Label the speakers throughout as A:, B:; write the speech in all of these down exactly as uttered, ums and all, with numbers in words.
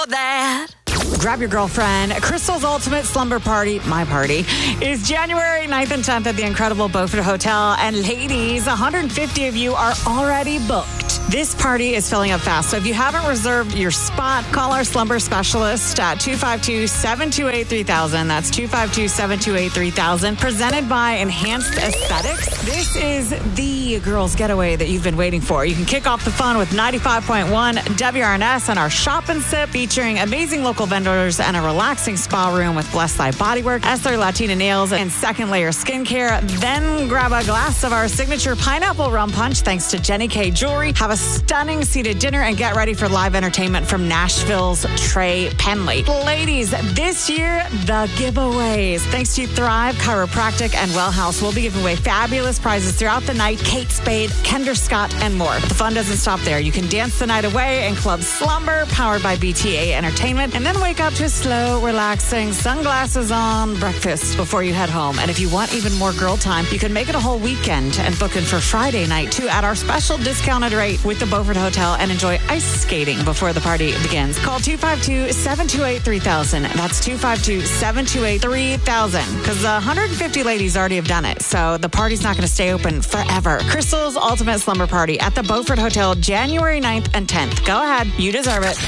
A: that. Grab your girlfriend. Crystal's Ultimate Slumber Party, my party, is January ninth and tenth at the incredible Beaufort Hotel. And ladies, one hundred fifty of you are already booked. This party is filling up fast. So if you haven't reserved your spot, call our slumber specialist at two five two, seven two eight, three thousand. That's two five two, seven two eight, three thousand. Presented by Enhanced Aesthetics. This is the girls' getaway that you've been waiting for. You can kick off the fun with ninety-five point one W R N S and our Shop and Sip, featuring amazing local vendors and a relaxing spa room with Blessed Eye Bodywork, Esther Latina Nails, and Second Layer Skincare. Then grab a glass of our signature pineapple rum punch thanks to Jenny K Jewelry. Have a stunning seated dinner and get ready for live entertainment from Nashville's Trey Penley. Ladies, this year, the giveaways. Thanks to Thrive Chiropractic and Well House, we'll be giving away fabulous prizes throughout the night. Kate Spade, Kendra Scott, and more. The fun doesn't stop there. You can dance the night away in Club Slumber, powered by B T A Entertainment, and then wake up to a slow, relaxing, sunglasses on breakfast before you head home. And if you want even more girl time, you can make it a whole weekend and book in for Friday night, too, at our special discounted rate with the Beaufort Hotel and enjoy ice skating before the party begins. Call two five two, seven two eight, three thousand. That's two five two, seven two eight, three thousand. Because one hundred fifty ladies already have done it, so the party's not going to stay open forever. Crystal's Ultimate Slumber Party at the Beaufort Hotel, January ninth and tenth. Go ahead. You deserve it.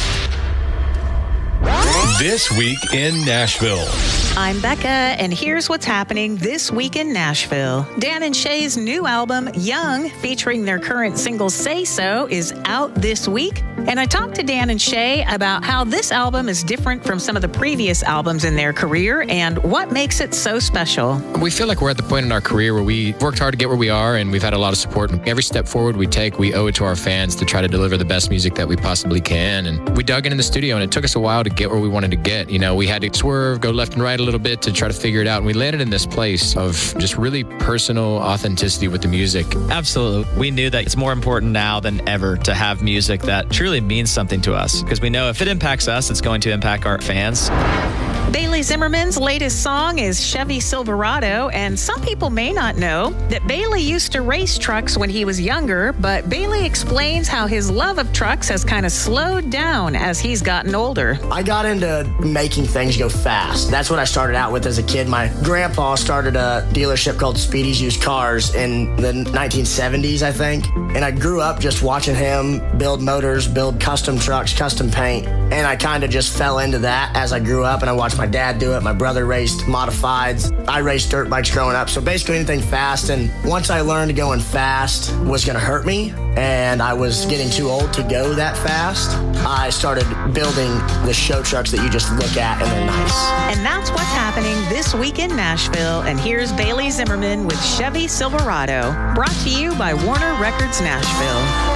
B: This Week in Nashville.
C: I'm Becca, and here's what's happening this week in Nashville. Dan and Shay's new album, Young, featuring their current single, Say So, is out this week. And I talked to Dan and Shay about how this album is different from some of the previous albums in their career and what makes it so special.
D: We feel like we're at the point in our career where we worked hard to get where we are, and we've had a lot of support. And every step forward we take, we owe it to our fans to try to deliver the best music that we possibly can. And we dug in in the studio, and it took us a while to get where we wanted to get. You know, we had to swerve, go left and right a little bit to try to figure it out. And we landed in this place of just really personal authenticity with the music.
E: Absolutely. We knew that it's more important now than ever to have music that truly means something to us, because we know if it impacts us, it's going to impact our fans.
C: Bailey Zimmerman's latest song is Chevy Silverado, and some people may not know that Bailey used to race trucks when he was younger, but Bailey explains how his love of trucks has kind of slowed down as he's gotten older.
F: I got into making things go fast. That's what I started out with as a kid. My grandpa started a dealership called Speedy's Used Cars in the nineteen seventies, I think, and I grew up just watching him build motors, build custom trucks, custom paint, and I kind of just fell into that as I grew up, and I watched my dad do it. My brother raced modifieds. I raced dirt bikes growing up. So basically anything fast. And once I learned going fast was going to hurt me, and I was getting too old to go that fast, I started building the show trucks that you just look at and they're nice.
C: And that's what's happening this week in Nashville. And here's Bailey Zimmerman with Chevy Silverado, brought to you by Warner Records Nashville.